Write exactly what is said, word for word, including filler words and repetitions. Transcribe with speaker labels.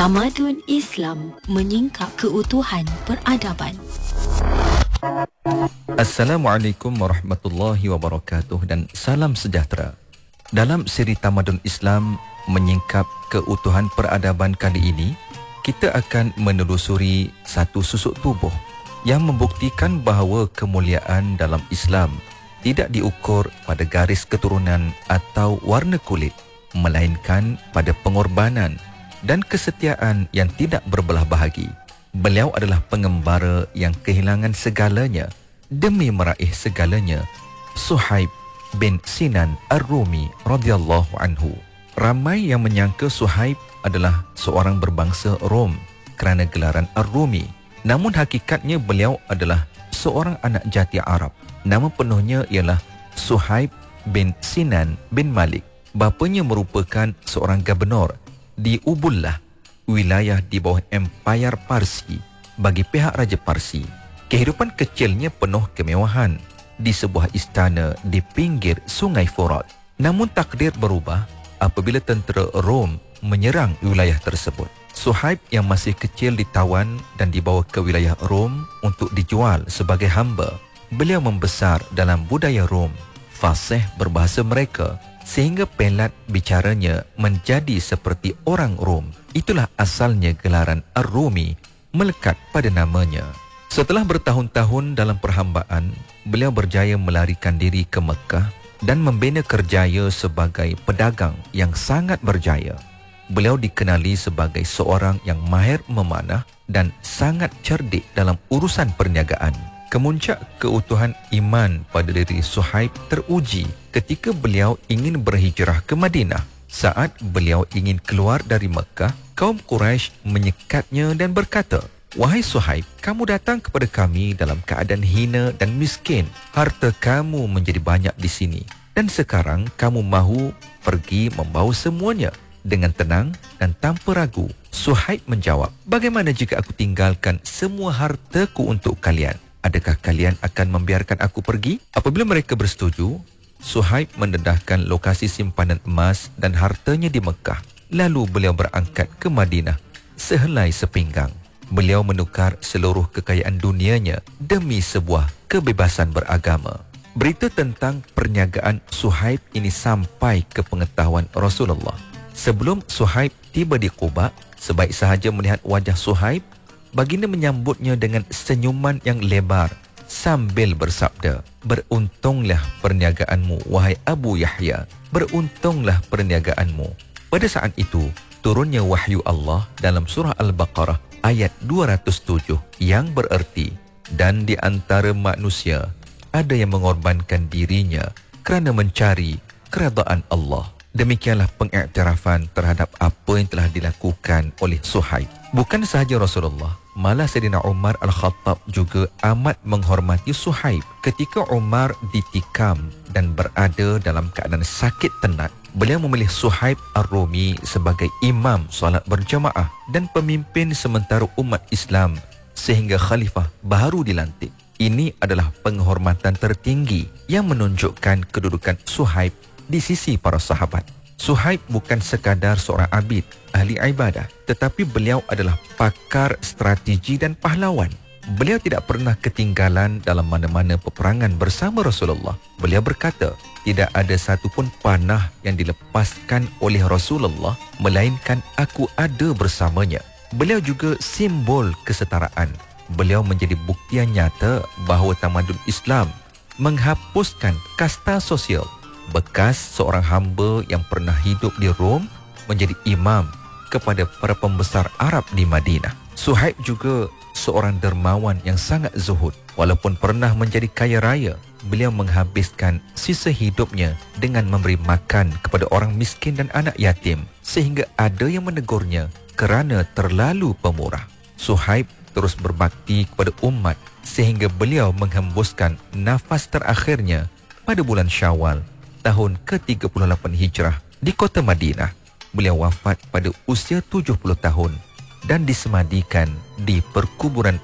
Speaker 1: Tamadun Islam menyingkap keutuhan peradaban.
Speaker 2: Assalamualaikum warahmatullahi wabarakatuh dan salam sejahtera. Dalam siri Tamadun Islam menyingkap keutuhan peradaban kali ini, kita akan menelusuri satu susuk tubuh yang membuktikan bahawa kemuliaan dalam Islam tidak diukur pada garis keturunan atau warna kulit, melainkan pada pengorbanan dan kesetiaan yang tidak berbelah bahagi. Beliau adalah pengembara yang kehilangan segalanya demi meraih segalanya, Suhaib bin Sinan Ar-Rumi radhiyallahu anhu. Ramai yang menyangka Suhaib adalah seorang berbangsa Rom kerana gelaran Ar-Rumi. Namun hakikatnya beliau adalah seorang anak jati Arab. Nama penuhnya ialah Suhaib bin Sinan bin Malik. Bapanya merupakan seorang gubernur di Ubullah, wilayah di bawah Empayar Parsi bagi pihak Raja Parsi. Kehidupan kecilnya penuh kemewahan di sebuah istana di pinggir Sungai Furat. Namun takdir berubah apabila tentera Rom menyerang wilayah tersebut. Suhaib yang masih kecil ditawan dan dibawa ke wilayah Rom untuk dijual sebagai hamba. Beliau membesar dalam budaya Rom, fasih berbahasa mereka, sehingga pelat bicaranya menjadi seperti orang Rom. Itulah asalnya gelaran Ar-Rumi melekat pada namanya. Setelah bertahun-tahun dalam perhambaan, beliau berjaya melarikan diri ke Mekah dan membina kerjaya sebagai pedagang yang sangat berjaya. Beliau dikenali sebagai seorang yang mahir memanah dan sangat cerdik dalam urusan perniagaan. Kemuncak keutuhan iman pada diri Suhaib teruji ketika beliau ingin berhijrah ke Madinah. Saat beliau ingin keluar dari Mekah, kaum Quraisy menyekatnya dan berkata, "Wahai Suhaib, kamu datang kepada kami dalam keadaan hina dan miskin. Harta kamu menjadi banyak di sini. Dan sekarang kamu mahu pergi membawa semuanya dengan tenang dan tanpa ragu." Suhaib menjawab, "Bagaimana jika aku tinggalkan semua hartaku untuk kalian? Adakah kalian akan membiarkan aku pergi?" Apabila mereka bersetuju, Suhaib mendedahkan lokasi simpanan emas dan hartanya di Mekah. Lalu beliau berangkat ke Madinah sehelai sepinggang. Beliau menukar seluruh kekayaan dunianya demi sebuah kebebasan beragama. Berita tentang perniagaan Suhaib ini sampai ke pengetahuan Rasulullah. Sebelum Suhaib tiba di Quba, sebaik sahaja melihat wajah Suhaib, baginda menyambutnya dengan senyuman yang lebar sambil bersabda, "Beruntunglah perniagaanmu, wahai Abu Yahya. Beruntunglah perniagaanmu." Pada saat itu, turunnya wahyu Allah dalam surah Al-Baqarah ayat dua ratus tujuh yang bererti, "Dan di antara manusia ada yang mengorbankan dirinya kerana mencari keredaan Allah." Demikianlah pengiktirafan terhadap apa yang telah dilakukan oleh Suhaib. Bukan sahaja Rasulullah, malah Sayyidina Umar Al-Khattab juga amat menghormati Suhaib. Ketika Umar ditikam dan berada dalam keadaan sakit tenat, beliau memilih Suhaib Ar-Rumi sebagai imam solat berjamaah dan pemimpin sementara umat Islam sehingga khalifah baru dilantik. Ini adalah penghormatan tertinggi yang menunjukkan kedudukan Suhaib di sisi para sahabat. Suhaib bukan sekadar seorang abid, ahli ibadah, tetapi beliau adalah pakar strategi dan pahlawan. Beliau tidak pernah ketinggalan dalam mana-mana peperangan bersama Rasulullah. Beliau berkata, "Tidak ada satu pun panah yang dilepaskan oleh Rasulullah, melainkan aku ada bersamanya." Beliau juga simbol kesetaraan. Beliau menjadi buktian nyata bahawa tamadun Islam menghapuskan kasta sosial. Bekas seorang hamba yang pernah hidup di Rom menjadi imam kepada para pembesar Arab di Madinah. Suhaib juga seorang dermawan yang sangat zuhud. Walaupun pernah menjadi kaya raya, beliau menghabiskan sisa hidupnya dengan memberi makan kepada orang miskin dan anak yatim, sehingga ada yang menegurnya kerana terlalu pemurah. Suhaib terus berbakti kepada umat sehingga beliau menghembuskan nafas terakhirnya pada bulan Syawal tahun ke tiga puluh lapan Hijrah di kota Madinah. Beliau wafat pada usia tujuh puluh tahun dan disemadikan di perkuburan